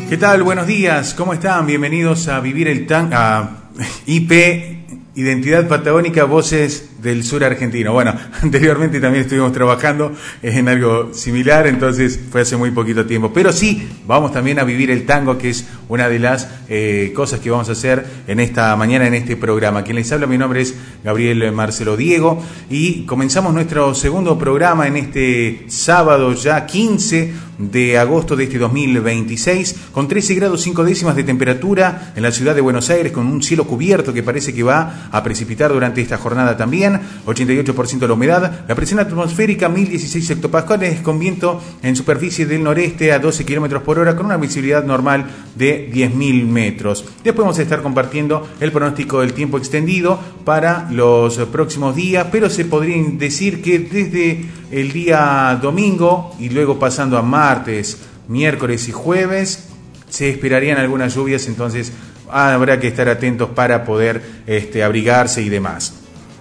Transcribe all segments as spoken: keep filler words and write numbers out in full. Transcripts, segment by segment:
¿Qué tal? Buenos días, ¿cómo están? Bienvenidos a Vivir el Tango, a I P, Identidad Patagónica, Voces del Sur Argentino. Bueno, anteriormente también estuvimos trabajando en algo similar, entonces fue hace muy poquito tiempo. Pero sí, vamos también a vivir el tango, que es una de las eh, cosas que vamos a hacer en esta mañana, en este programa. Quien les habla, mi nombre es Gabriel Marcelo Diego, y comenzamos nuestro segundo programa en este sábado ya quince de agosto de este dos mil veintiséis, con trece grados cinco décimas de temperatura en la ciudad de Buenos Aires, con un cielo cubierto que parece que va a precipitar durante esta jornada también, ochenta y ocho por ciento la humedad, la presión atmosférica mil dieciséis hectopascales, con viento en superficie del noreste a doce kilómetros por hora, con una visibilidad normal de diez mil metros. Después vamos a estar compartiendo el pronóstico del tiempo extendido para los próximos días, pero se podría decir que desde el día domingo y luego pasando a martes, miércoles y jueves se esperarían algunas lluvias, entonces habrá que estar atentos para poder este, abrigarse y demás.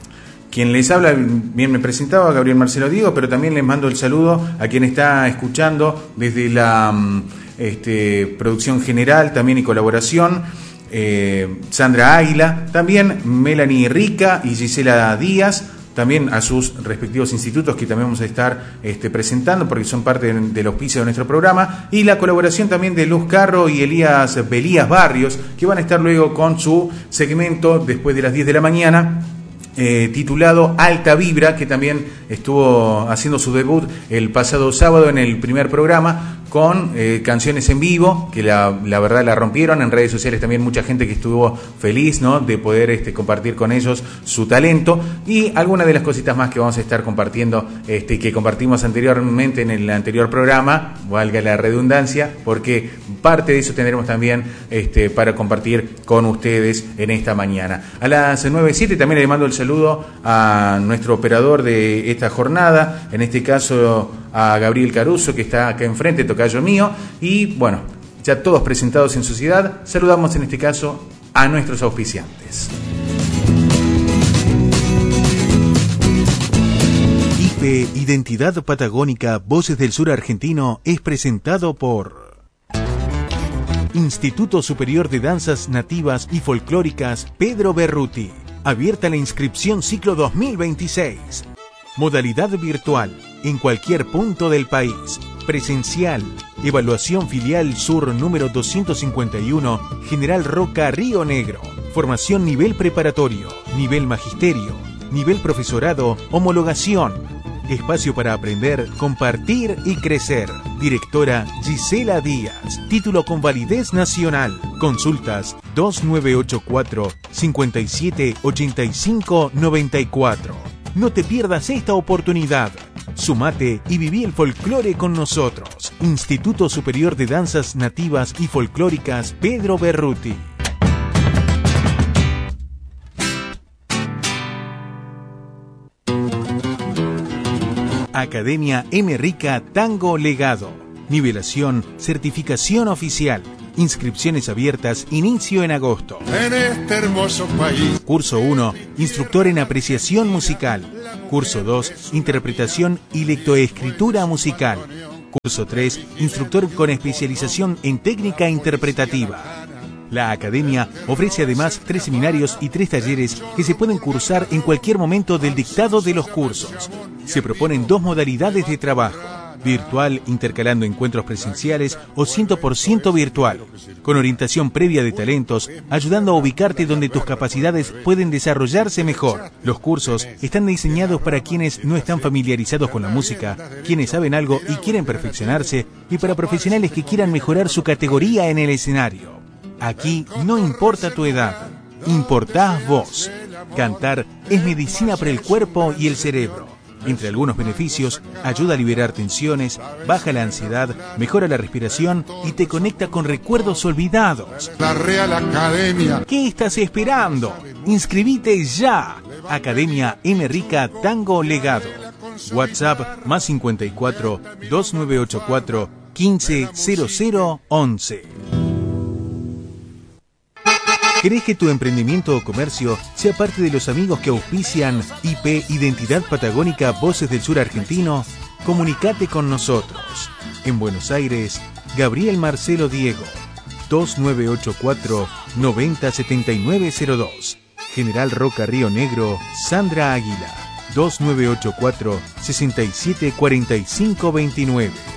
Quien les habla, bien me presentaba, Gabriel Marcelo Diego, pero también les mando el saludo a quien está escuchando desde la este, producción general también y colaboración, eh, Sandra Águila, también Melanie Rica y Gisela Díaz, también a sus respectivos institutos que también vamos a estar este, presentando porque son parte del auspicio de nuestro programa, y la colaboración también de Luz Carro y Elías Belías Barrios, que van a estar luego con su segmento después de las diez de la mañana, eh, titulado Alta Vibra, que también estuvo haciendo su debut el pasado sábado en el primer programa, con eh, canciones en vivo, que la, la verdad la rompieron. En redes sociales también mucha gente que estuvo feliz, ¿no?, de poder este, compartir con ellos su talento, y algunas de las cositas más que vamos a estar compartiendo, este, que compartimos anteriormente en el anterior programa, valga la redundancia, porque parte de eso tendremos también este, para compartir con ustedes en esta mañana. A las nueve siete también le mando el saludo a nuestro operador de esta jornada, en este caso a Gabriel Caruso, que está acá enfrente, tocayo mío, y bueno, ya todos presentados en sociedad, saludamos en este caso a nuestros auspiciantes. I P Identidad Patagónica, Voces del Sur Argentino es presentado por Instituto Superior de Danzas Nativas y Folclóricas Pedro Berruti. Abierta la inscripción ciclo dos mil veintiséis. Modalidad virtual, en cualquier punto del país. Presencial. Evaluación Filial Sur número doscientos cincuenta y uno, General Roca, Río Negro. Formación nivel preparatorio, nivel magisterio, nivel profesorado, homologación. Espacio para aprender, compartir y crecer. Directora Gisela Díaz. Título con validez nacional. Consultas dos nueve ocho cuatro, cinco siete, ocho cinco nueve cuatro. No te pierdas esta oportunidad. Sumate y viví el folclore con nosotros. Instituto Superior de Danzas Nativas y Folclóricas Pedro Berruti. Academia M. Rica Tango Legado. Nivelación, certificación oficial. Inscripciones abiertas, inicio en agosto. En este hermoso país. Curso uno, instructor en apreciación musical. Curso dos, interpretación y lectoescritura musical. Curso tres, instructor con especialización en técnica interpretativa. La Academia ofrece además tres seminarios y tres talleres que se pueden cursar en cualquier momento del dictado de los cursos. Se proponen dos modalidades de trabajo: virtual, intercalando encuentros presenciales, o cien por ciento virtual, con orientación previa de talentos, ayudando a ubicarte donde tus capacidades pueden desarrollarse mejor. Los cursos están diseñados para quienes no están familiarizados con la música, quienes saben algo y quieren perfeccionarse, y para profesionales que quieran mejorar su categoría en el escenario. Aquí no importa tu edad, importás vos. Cantar es medicina para el cuerpo y el cerebro. Entre algunos beneficios, ayuda a liberar tensiones, baja la ansiedad, mejora la respiración y te conecta con recuerdos olvidados. La Real Academia. ¿Qué estás esperando? Inscribite ya. Academia M. Rica Tango Legado. WhatsApp más cincuenta y cuatro, dos nueve ocho cuatro, quince cero cero once. ¿Querés que tu emprendimiento o comercio sea parte de los amigos que auspician I P Identidad Patagónica Voces del Sur Argentino? Comunicate con nosotros. En Buenos Aires, Gabriel Marcelo Diego. dos nueve ocho cuatro, nueve cero siete nueve cero dos. General Roca Río Negro, Sandra Águila, dos nueve ocho cuatro, seis siete cuatro cinco dos nueve.